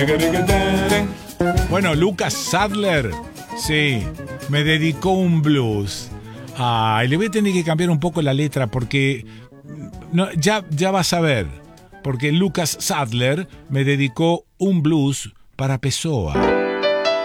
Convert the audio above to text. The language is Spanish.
Bueno, Lucas Sadler, sí, me dedicó un blues. Ay, le voy a tener que cambiar un poco la letra porque no, ya vas a ver. Porque Lucas Sadler me dedicó un blues para Pessoa.